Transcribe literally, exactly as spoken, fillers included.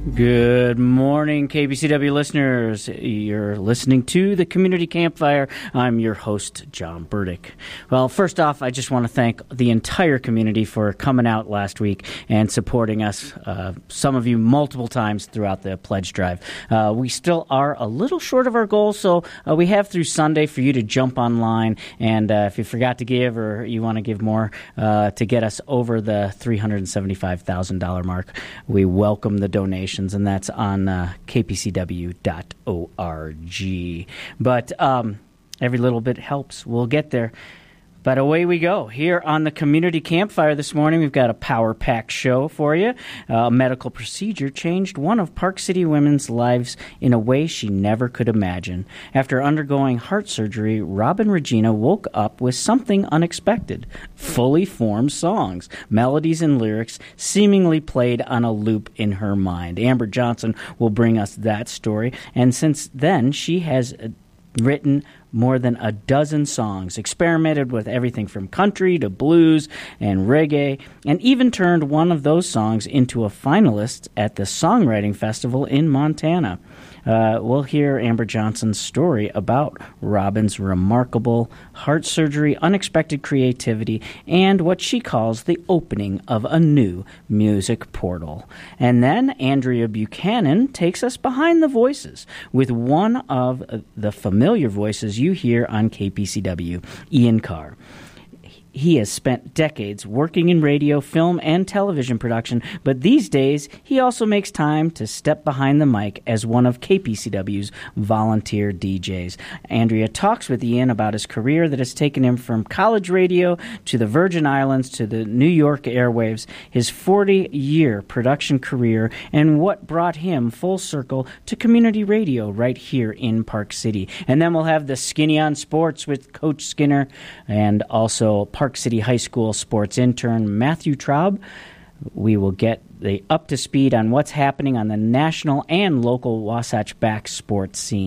Good morning, K B C W listeners. You're listening to the Community Campfire. I'm your host, John Burdick. Well, first off, I just want to thank the entire community for coming out last week and supporting us, uh, some of you multiple times throughout the pledge drive. Uh, we still are a little short of our goal, so uh, we have through Sunday for you to jump online, and uh, if you forgot to give or you want to give more uh, to get us over the three hundred seventy-five thousand dollars mark, we welcome the donation. And that's on uh, k p c w dot org. But um, every little bit helps. We'll get there. But away we go. Here on the Community Campfire this morning, we've got a power-packed show for you. Uh, a medical procedure changed one of Park City women's lives in a way she never could imagine. After undergoing heart surgery, Robin Regina woke up with something unexpected. Fully formed songs, melodies and lyrics seemingly played on a loop in her mind. Amber Johnson will bring us that story. And since then, she has written more than a dozen songs, experimented with everything from country to blues and reggae, and even turned one of those songs into a finalist at the Songwriting Festival in Montana. Uh, we'll hear Amber Johnson's story about Robin's remarkable heart surgery, unexpected creativity, and what she calls the opening of a new music portal. And then Andrea Buchanan takes us behind the voices with one of the familiar voices you hear on K P C W, Ian Carr. He has spent decades working in radio, film, and television production, but these days he also makes time to step behind the mic as one of K P C W's volunteer D Js. Andrea talks with Ian about his career that has taken him from college radio to the Virgin Islands to the New York airwaves, his forty-year production career, and what brought him full circle to community radio right here in Park City. And then we'll have the Skinny on Sports with Coach Skinner and also Park City High School sports intern Matthew Traub. We will get the up to speed on what's happening on the national and local Wasatch Back sports scene.